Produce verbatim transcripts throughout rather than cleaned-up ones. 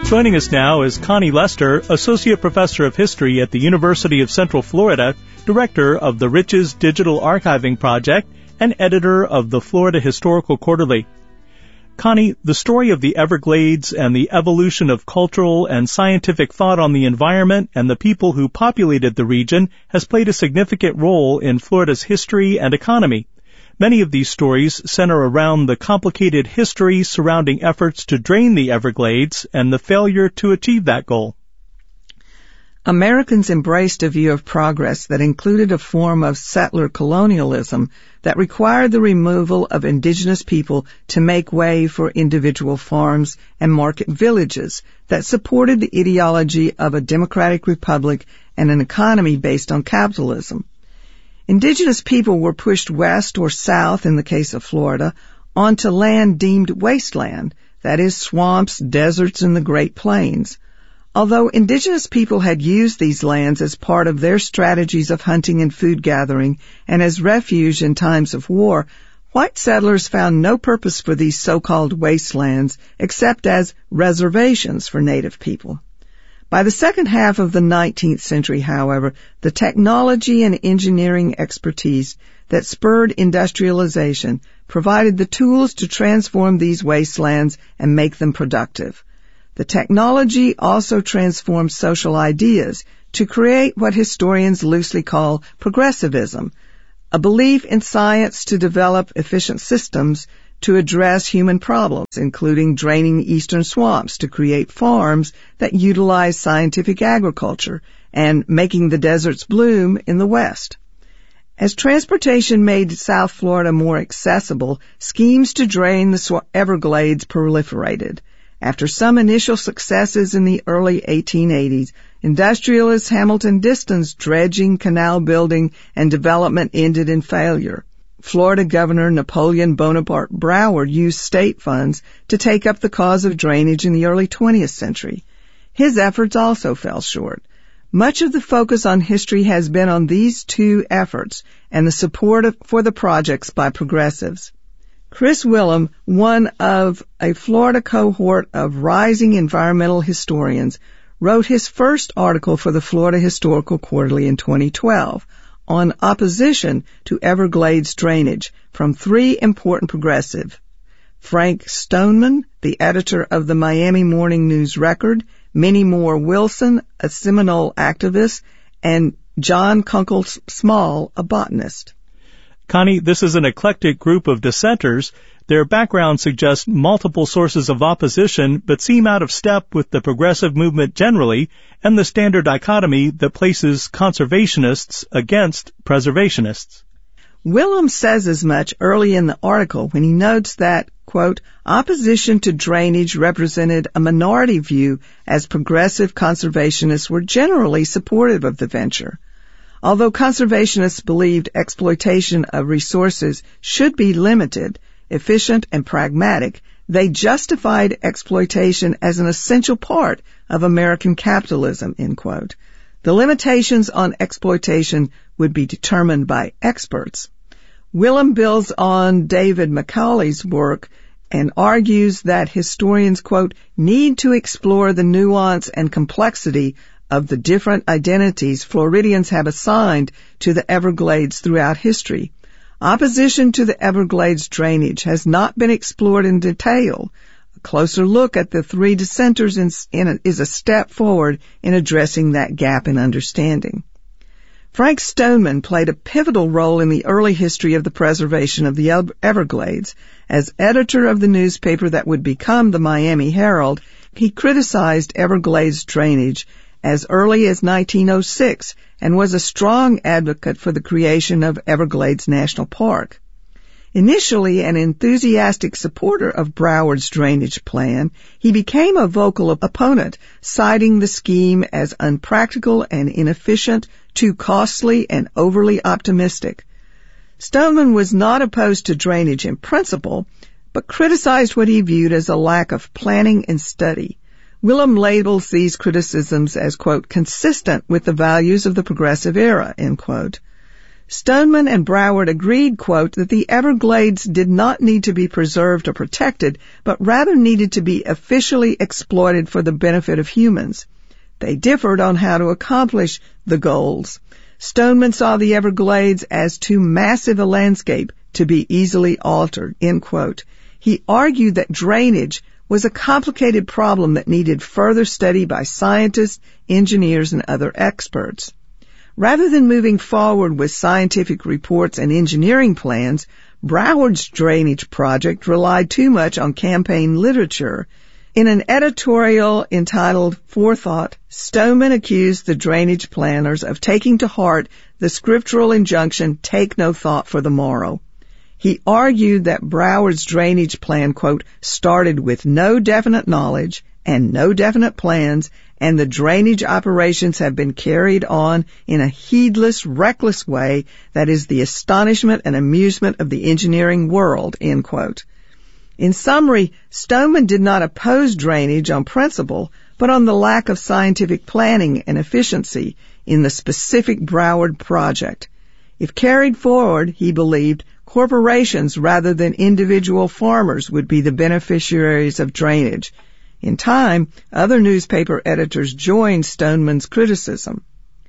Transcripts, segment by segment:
Joining us now is Connie Lester, Associate Professor of History at the University of Central Florida, Director of the Riches Digital Archiving Project, and Editor of the Florida Historical Quarterly. Connie, the story of the Everglades and the evolution of cultural and scientific thought on the environment and the people who populated the region has played a significant role in Florida's history and economy. Many of these stories center around the complicated history surrounding efforts to drain the Everglades and the failure to achieve that goal. Americans embraced a view of progress that included a form of settler colonialism that required the removal of indigenous people to make way for individual farms and market villages that supported the ideology of a democratic republic and an economy based on capitalism. Indigenous people were pushed west or south, in the case of Florida, onto land deemed wasteland, that is, swamps, deserts, and the Great Plains. Although indigenous people had used these lands as part of their strategies of hunting and food gathering and as refuge in times of war, white settlers found no purpose for these so-called wastelands except as reservations for native people. By the second half of the nineteenth century, however, the technology and engineering expertise that spurred industrialization provided the tools to transform these wastelands and make them productive. The technology also transformed social ideas to create what historians loosely call progressivism, a belief in science to develop efficient systems to address human problems, including draining eastern swamps to create farms that utilize scientific agriculture and making the deserts bloom in the West. As transportation made South Florida more accessible, schemes to drain the Everglades proliferated. After some initial successes in the early eighteen eighties, industrialist Hamilton Diston's dredging, canal building, and development ended in failure. Florida Governor Napoleon Bonaparte Broward used state funds to take up the cause of drainage in the early twentieth century. His efforts also fell short. Much of the focus on history has been on these two efforts and the support of, for the projects by progressives. Chris Willem, one of a Florida cohort of rising environmental historians, wrote his first article for the Florida Historical Quarterly in twenty twelve on opposition to Everglades drainage from three important progressives: Frank Stoneman, the editor of the Miami Morning News Record, Minnie Moore Wilson, a Seminole activist, and John Kunkel Small, a botanist. Connie, this is an eclectic group of dissenters. Their background suggests multiple sources of opposition, but seem out of step with the progressive movement generally and the standard dichotomy that places conservationists against preservationists. Willem says as much early in the article when he notes that, quote, opposition to drainage represented a minority view as progressive conservationists were generally supportive of the venture. Although conservationists believed exploitation of resources should be limited, efficient, and pragmatic, they justified exploitation as an essential part of American capitalism, end quote. The limitations on exploitation would be determined by experts. Willem builds on David Macaulay's work and argues that historians, quote, need to explore the nuance and complexity of the different identities Floridians have assigned to the Everglades throughout history. Opposition to the Everglades drainage has not been explored in detail. A closer look at the three dissenters in, in a, is a step forward in addressing that gap in understanding. Frank Stoneman played a pivotal role in the early history of the preservation of the Everglades. As editor of the newspaper that would become the Miami Herald, he criticized Everglades drainage as early as nineteen oh six and was a strong advocate for the creation of Everglades National Park. Initially an enthusiastic supporter of Broward's drainage plan, he became a vocal opponent, citing the scheme as unpractical and inefficient, too costly, and overly optimistic. Stoneman was not opposed to drainage in principle, but criticized what he viewed as a lack of planning and study. Willem labels these criticisms as, quote, consistent with the values of the progressive era, end quote. Stoneman and Broward agreed, quote, that the Everglades did not need to be preserved or protected, but rather needed to be officially exploited for the benefit of humans. They differed on how to accomplish the goals. Stoneman saw the Everglades as too massive a landscape to be easily altered, end quote. He argued that drainage was a complicated problem that needed further study by scientists, engineers, and other experts. Rather than moving forward with scientific reports and engineering plans, Broward's drainage project relied too much on campaign literature. In an editorial entitled Forethought, Stoneman accused the drainage planners of taking to heart the scriptural injunction, "Take no thought for the morrow." He argued that Broward's drainage plan, quote, started with no definite knowledge and no definite plans, and the drainage operations have been carried on in a heedless, reckless way that is the astonishment and amusement of the engineering world, end quote. In summary, Stoneman did not oppose drainage on principle, but on the lack of scientific planning and efficiency in the specific Broward project. If carried forward, he believed, corporations rather than individual farmers would be the beneficiaries of drainage. In time, other newspaper editors joined Stoneman's criticism.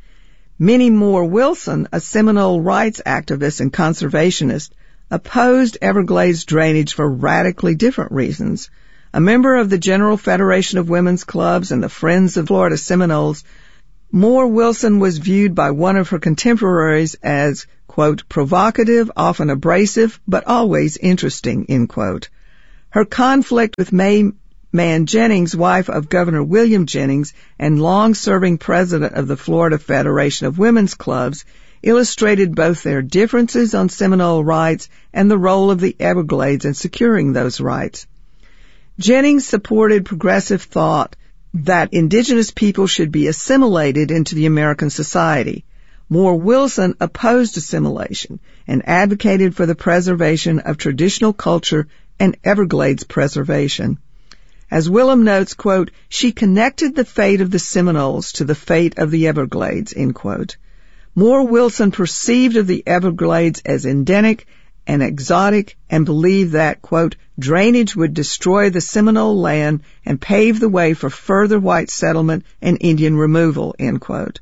Minnie Moore Wilson, a Seminole rights activist and conservationist, opposed Everglades drainage for radically different reasons. A member of the General Federation of Women's Clubs and the Friends of Florida Seminoles, Moore Wilson was viewed by one of her contemporaries as, quote, provocative, often abrasive, but always interesting, end quote. Her conflict with May Mann Jennings, wife of Governor William Jennings and long-serving president of the Florida Federation of Women's Clubs, illustrated both their differences on Seminole rights and the role of the Everglades in securing those rights. Jennings supported progressive thought that indigenous people should be assimilated into the American society. Moore Wilson opposed assimilation and advocated for the preservation of traditional culture and Everglades preservation. As Willem notes, quote, she connected the fate of the Seminoles to the fate of the Everglades, end quote. Moore Wilson perceived of the Everglades as endemic and exotic and believed that, quote, drainage would destroy the Seminole land and pave the way for further white settlement and Indian removal, end quote.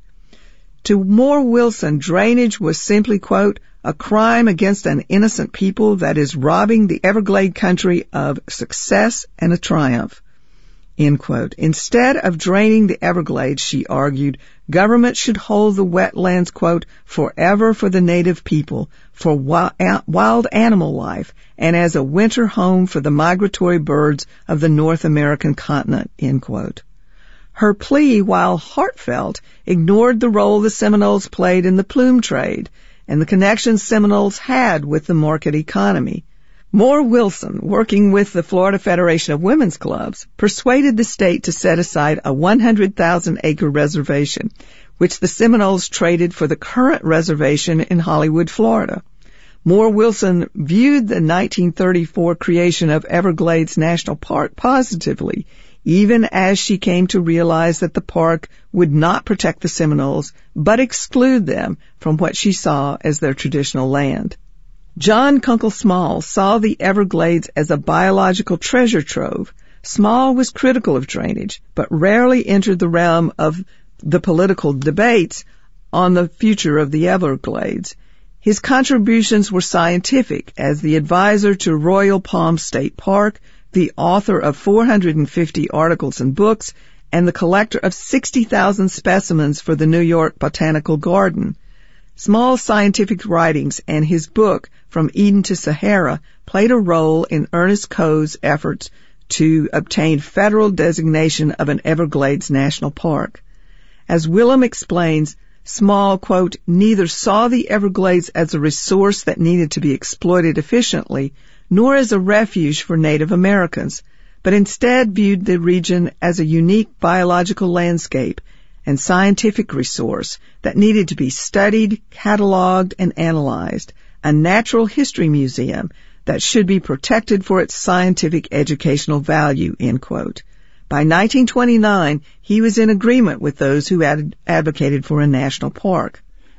To Moore Wilson, drainage was simply, quote, a crime against an innocent people that is robbing the Everglade country of success and a triumph, end quote. Instead of draining the Everglades, she argued, government should hold the wetlands, quote, forever for the native people, for wild animal life, and as a winter home for the migratory birds of the North American continent, end quote. Her plea, while heartfelt, ignored the role the Seminoles played in the plume trade and the connections Seminoles had with the market economy. Moore Wilson, working with the Florida Federation of Women's Clubs, persuaded the state to set aside a one hundred thousand acre reservation, which the Seminoles traded for the current reservation in Hollywood, Florida. Moore Wilson viewed the nineteen thirty-four creation of Everglades National Park positively, even as she came to realize that the park would not protect the Seminoles, but exclude them from what she saw as their traditional land. John Kunkel Small saw the Everglades as a biological treasure trove. Small was critical of drainage, but rarely entered the realm of the political debates on the future of the Everglades. His contributions were scientific, as the advisor to Royal Palm State Park, the author of four hundred fifty articles and books, and the collector of sixty thousand specimens for the New York Botanical Garden. Small's scientific writings and his book, From Eden to Sahara, played a role in Ernest Coe's efforts to obtain federal designation of an Everglades National Park. As Willem explains, Small, quote, neither saw the Everglades as a resource that needed to be exploited efficiently, nor as a refuge for Native Americans, but instead viewed the region as a unique biological landscape and scientific resource that needed to be studied, cataloged, and analyzed, a natural history museum that should be protected for its scientific educational value, end quote. By nineteen twenty-nine, he was in agreement with those who ad- advocated for a national park.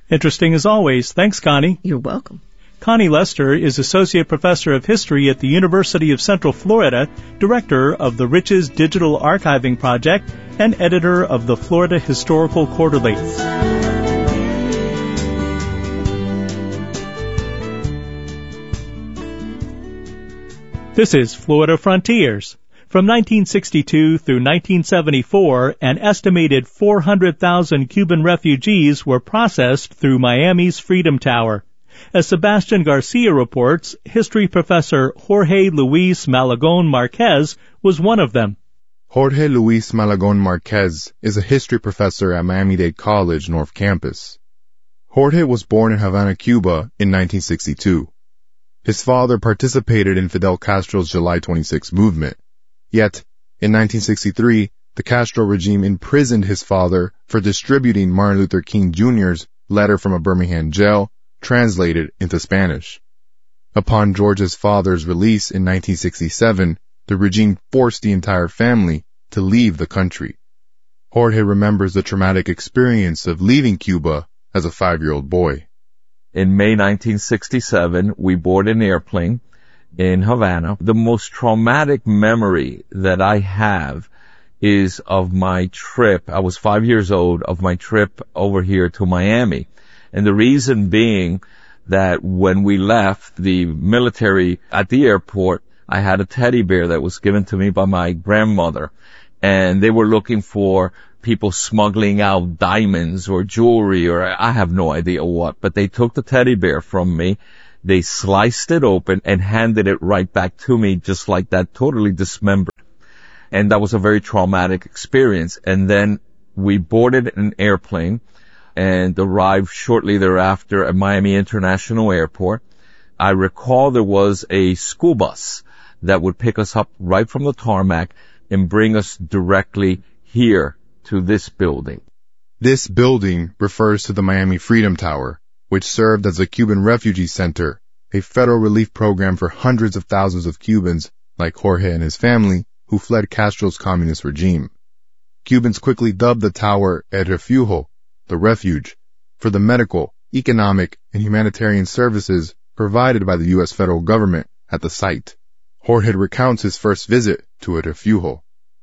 Interesting as always. Thanks, Connie. You're welcome. Connie Lester is Associate Professor of History at the University of Central Florida, Director of the Riches Digital Archiving Project, and Editor of the Florida Historical Quarterly. This is Florida Frontiers. From nineteen sixty-two through nineteen seventy-four, an estimated four hundred thousand Cuban refugees were processed through Miami's Freedom Tower. As Sebastian Garcia reports, history professor Jorge Luis Malagon Marquez was one of them. Jorge Luis Malagon Marquez is a history professor at Miami-Dade College North Campus. Jorge was born in Havana, Cuba in nineteen sixty-two. His father participated in Fidel Castro's July twenty-sixth movement. Yet, in nineteen sixty-three, the Castro regime imprisoned his father for distributing Martin Luther King Junior's letter from a Birmingham jail, translated into Spanish. Upon George's father's release in nineteen sixty-seven, the regime forced the entire family to leave the country. Jorge remembers the traumatic experience of leaving Cuba as a five-year-old boy. In May nineteen sixty-seven, we boarded an airplane in Havana. The most traumatic memory that I have is of my trip. I was five years old, of my trip over here to Miami. And the reason being that when we left the military at the airport, I had a teddy bear that was given to me by my grandmother. And they were looking for people smuggling out diamonds or jewelry or I have no idea what. But they took the teddy bear from me. They sliced it open and handed it right back to me just like that, totally dismembered. And that was a very traumatic experience. And then we boarded an airplane and arrived shortly thereafter at Miami International Airport. I recall there was a school bus that would pick us up right from the tarmac and bring us directly here to this building. This building refers to the Miami Freedom Tower, which served as a Cuban refugee center, a federal relief program for hundreds of thousands of Cubans, like Jorge and his family, who fled Castro's communist regime. Cubans quickly dubbed the tower El Refugio, the refuge, for the medical, economic, and humanitarian services provided by the U S federal government at the site. Jorge recounts his first visit to El Refugio.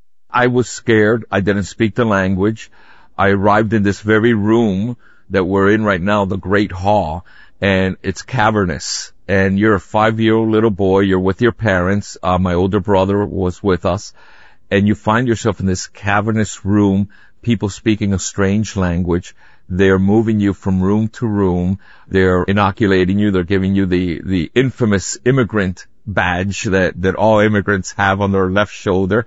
I was scared. I didn't speak the language. I arrived in this very room that we're in right now, the Great Hall, and it's cavernous. And you're a five-year-old little boy, you're with your parents, uh, my older brother was with us, and you find yourself in this cavernous room, people speaking a strange language. They're moving you from room to room. They're inoculating you. They're giving you the, the infamous immigrant badge that, that all immigrants have on their left shoulder.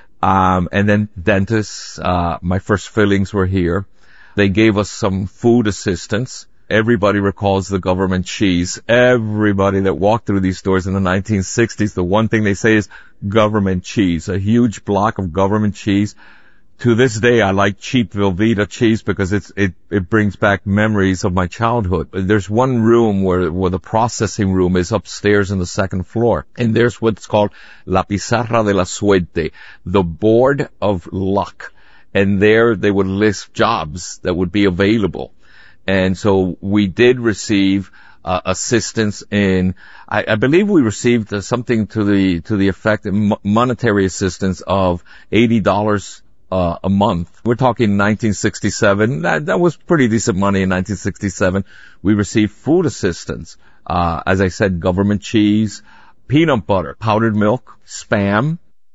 Um, and then dentists, uh, my first fillings were here. They gave us some food assistance. Everybody recalls the government cheese. Everybody that walked through these stores in the nineteen sixties, the one thing they say is government cheese, a huge block of government cheese. To this day, I like cheap Velveeta cheese because it's, it, it brings back memories of my childhood. There's one room where, where the processing room is upstairs on the second floor. And there's what's called La Pizarra de la Suerte, the board of luck. And there they would list jobs that would be available. And so we did receive uh, assistance in, I, I believe we received uh, something to the, to the effect of m- monetary assistance of eighty dollars Uh, a month. We're talking nineteen sixty-seven. That, that was pretty decent money in nineteen sixty-seven. We received food assistance. Uh, as I said, government cheese, peanut butter, powdered milk, Spam.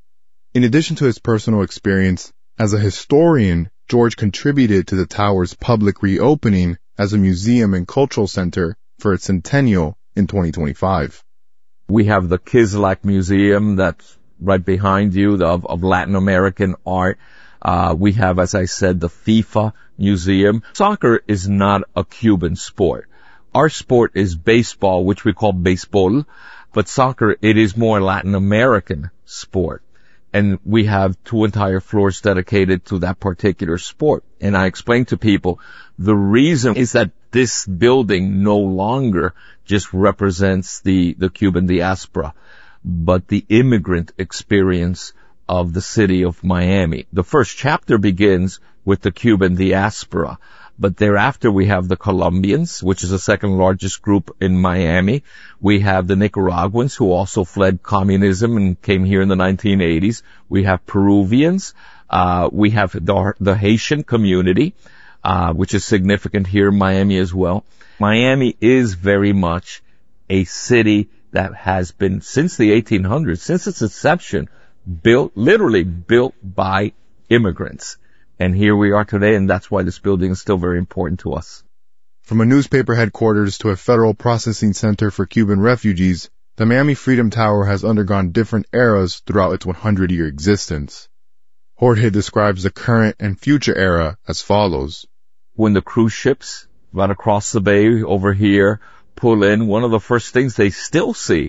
In addition to his personal experience, as a historian, George contributed to the tower's public reopening as a museum and cultural center for its centennial in twenty twenty-five. We have the Kislak Museum that's right behind you, the, of, of Latin American art. Uh, we have, as I said, the FIFA Museum. Soccer is not a Cuban sport. Our sport is baseball, which we call baseball, but soccer, it is more Latin American sport. And we have two entire floors dedicated to that particular sport. And I explain to people, the reason is that this building no longer just represents the, the Cuban diaspora, but the immigrant experience of the city of Miami. The first chapter begins with the Cuban diaspora. But thereafter, we have the Colombians, which is the second largest group in Miami. We have the Nicaraguans, who also fled communism and came here in the nineteen eighties. We have Peruvians. Uh, we have the, the Haitian community, uh, which is significant here in Miami as well. Miami is very much a city that has been, since the eighteen hundreds, since its inception, built, literally built by immigrants. And here we are today, and that's why this building is still very important to us. From a newspaper headquarters to a federal processing center for Cuban refugees, the Miami Freedom Tower has undergone different eras throughout its hundred-year existence. Jorge describes the current and future era as follows. When the cruise ships right across the bay over here pull in, one of the first things they still see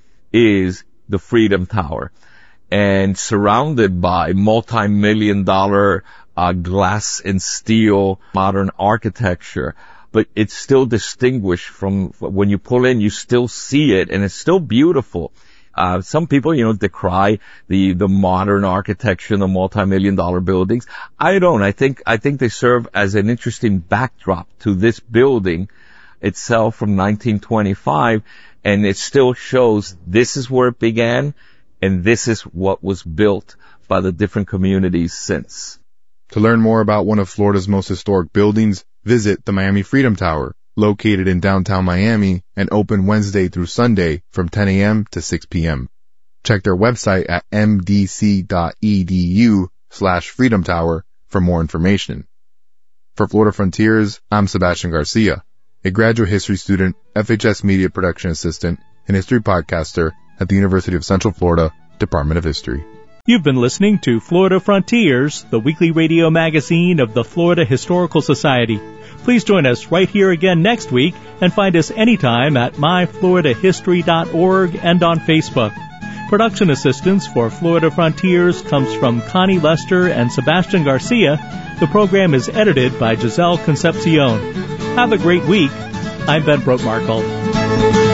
is the Freedom Tower, and surrounded by multi-million dollar uh, glass and steel modern architecture. But it's still distinguished from when you pull in, you still see it, and it's still beautiful. Uh, some people, you know, decry the, the modern architecture and the multi-million dollar buildings. I don't. I think, I think they serve as an interesting backdrop to this building itself from nineteen twenty-five, and it still shows this is where it began, and this is what was built by the different communities since. To learn more about one of Florida's most historic buildings, visit the Miami Freedom Tower, located in downtown Miami and open Wednesday through Sunday from ten a.m. to six p.m. Check their website at m d c dot e d u slash freedom tower for more information. For Florida Frontiers, I'm Sebastian Garcia, a graduate history student, F H S Media Production Assistant, and history podcaster at the University of Central Florida, Department of History. You've been listening to Florida Frontiers, the weekly radio magazine of the Florida Historical Society. Please join us right here again next week and find us anytime at my florida history dot org and on Facebook. Production assistance for Florida Frontiers comes from Connie Lester and Sebastian Garcia. The program is edited by Giselle Concepcion. Have a great week. I'm Ben Brotemarkle.